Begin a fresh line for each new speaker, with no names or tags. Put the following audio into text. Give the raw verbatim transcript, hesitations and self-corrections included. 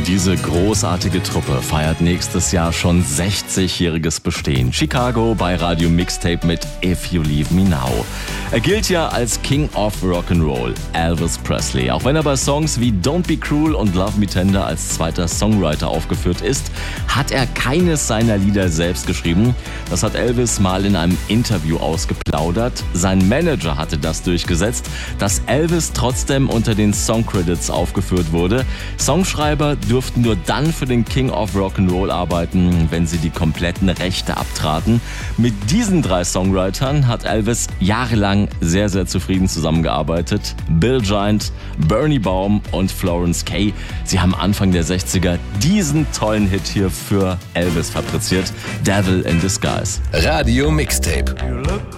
Diese großartige Truppe feiert nächstes Jahr schon sechzigjähriges Bestehen. Chicago bei Radio Mixtape mit If You Leave Me Now. Er gilt ja als King of Rock'n'Roll, Elvis Presley. Auch wenn er bei Songs wie Don't Be Cruel und Love Me Tender als zweiter Songwriter aufgeführt ist, hat er keines seiner Lieder selbst geschrieben. Das hat Elvis mal in einem Interview ausgeplaudert. Sein Manager hatte das durchgesetzt, dass Elvis trotzdem unter den Songcredits aufgeführt wurde. Songschreiber durften nur dann für den King of Rock'n'Roll arbeiten, wenn sie die kompletten Rechte abtraten. Mit diesen drei Songwritern hat Elvis jahrelang sehr, sehr zufrieden zusammengearbeitet. Bill Giant, Bernie Baum und Florence Kay. Sie haben Anfang der sechziger diesen tollen Hit hier für Elvis fabriziert. Devil in Disguise.
Radio Mixtape.